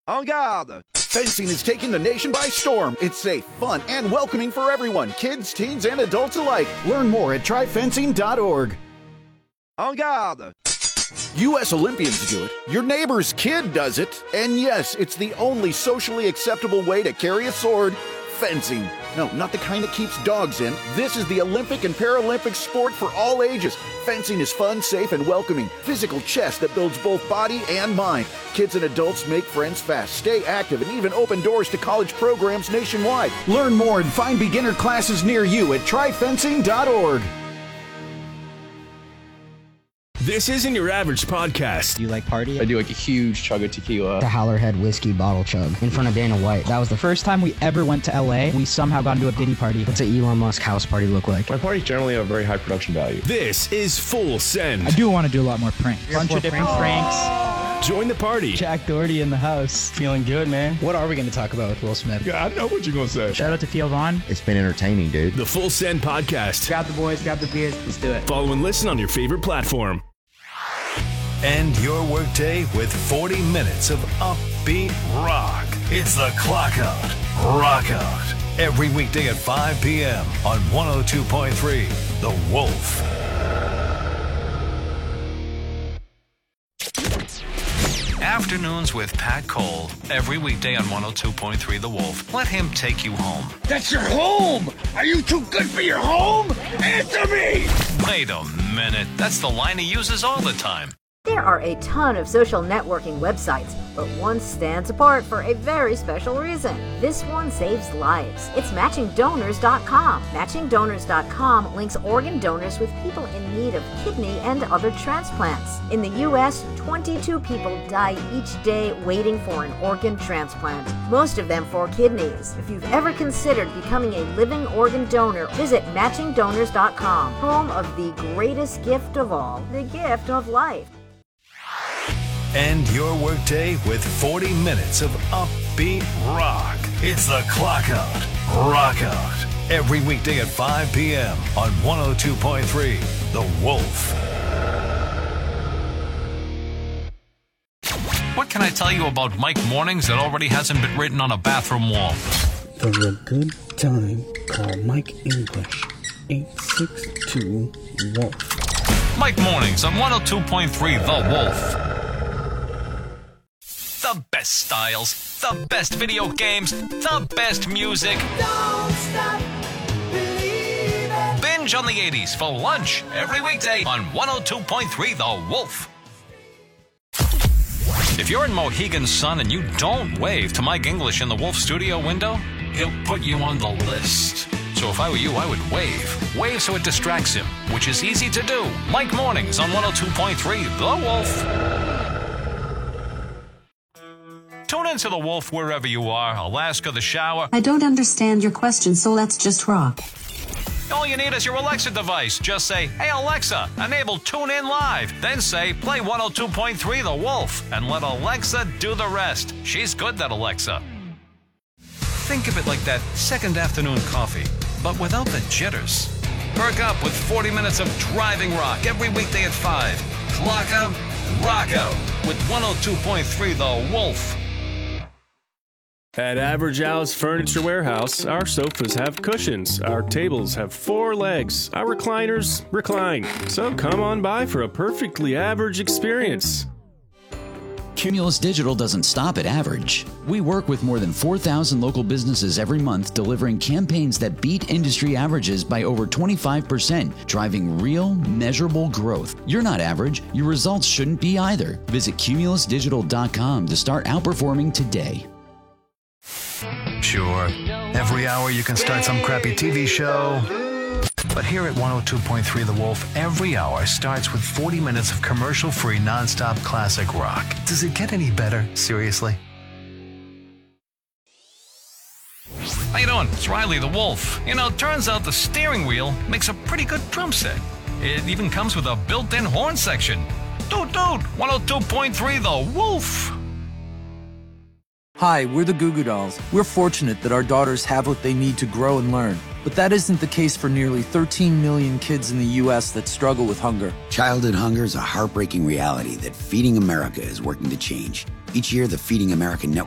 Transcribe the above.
En garde! Fencing is taking the nation by storm. It's safe, fun, and welcoming for everyone, kids, teens, and adults alike. Learn more at tryfencing.org. En garde! U.S. Olympians do it. Your neighbor's kid does it. And yes, it's the only socially acceptable way to carry a sword. Fencing. No, not the kind that keeps dogs in. This is the Olympic and Paralympic sport for all ages. Fencing is fun, safe, and welcoming. Physical chess that builds both body and mind. Kids and adults make friends fast, stay active, and even open doors to college programs nationwide. Learn more and find beginner classes near you at tryfencing.org. This isn't your average podcast. Do you like party? I do like a huge chug of tequila. The Howlerhead whiskey bottle chug in front of Dana White. That was the first time we ever went to LA. We somehow got into a Diddy party. What's an Elon Musk house party look like? My parties generally have very high production value. This is Full Send. I do want to do a lot more pranks. Bunch of different pranks. Join the party. Jack Doherty in the house. Feeling good, man. What are we going to talk about with Will Smith? Yeah, I know what you're going to say. Shout out to Theo Vaughn. It's been entertaining, dude. The Full Send podcast. Grab the boys, grab the beers. Let's do it. Follow and listen on your favorite platform. End your workday with 40 minutes of upbeat rock. It's the Clock Out, Rock Out. Every weekday at 5 p.m. on 102.3 The Wolf. Afternoons with Pat Cole. Every weekday on 102.3 The Wolf. Let him take you home. That's your home! Are you too good for your home? Answer me! Wait a minute. That's the line he uses all the time. There are a ton of social networking websites, but one stands apart for a very special reason. This one saves lives. It's MatchingDonors.com. MatchingDonors.com links organ donors with people in need of kidney and other transplants. In the U.S., 22 people die each day waiting for an organ transplant, most of them for kidneys. If you've ever considered becoming a living organ donor, visit MatchingDonors.com, home of the greatest gift of all, the gift of life. End your workday with 40 minutes of upbeat rock. It's the Clock Out, Rock Out. Every weekday at 5 p.m. on 102.3 The Wolf. What can I tell you about Mike Mornings that already hasn't been written on a bathroom wall? For a good time, call Mike English, 862-WOLF. Mike Mornings on 102.3 The Wolf. The best styles, the best video games, the best music. Don't stop believing. Binge on the 80s for lunch every weekday on 102.3 The Wolf. If you're in Mohegan Sun and you don't wave to Mike English in the Wolf studio window, he'll put you on the list. So if I were you, I would wave. Wave so it distracts him, which is easy to do. Mike Mornings on 102.3 The Wolf. Tune into The Wolf wherever you are, Alaska, the shower. I don't understand your question, so let's just rock. All you need is your Alexa device. Just say, hey Alexa, enable Tune In Live. Then say, play 102.3 The Wolf, and let Alexa do the rest. She's good, that Alexa. Think of it like that second afternoon coffee, but without the jitters. Perk up with 40 minutes of driving rock every weekday at 5. Clock Out, Rock Out with 102.3 The Wolf. At Average Al's Furniture Warehouse, our sofas have cushions, our tables have 4 legs, our recliners recline. So come on by for a perfectly average experience. Cumulus Digital doesn't stop at average. We work with more than 4,000 local businesses every month, delivering campaigns that beat industry averages by over 25%, driving real, measurable growth. You're not average. Your results shouldn't be either. Visit cumulusdigital.com to start outperforming today. Sure, every hour you can start some crappy TV show. But here at 102.3 The Wolf, every hour starts with 40 minutes of commercial-free, non-stop classic rock. Does it get any better? Seriously? How you doing? It's Riley the Wolf. You know, turns out the steering wheel makes a pretty good drum set. It even comes with a built-in horn section. Dude, 102.3 The Wolf. Hi, we're the Goo Goo Dolls. We're fortunate that our daughters have what they need to grow and learn. But that isn't the case for nearly 13 million kids in the U.S. that struggle with hunger. Childhood hunger is a heartbreaking reality that Feeding America is working to change. Each year, the Feeding America Network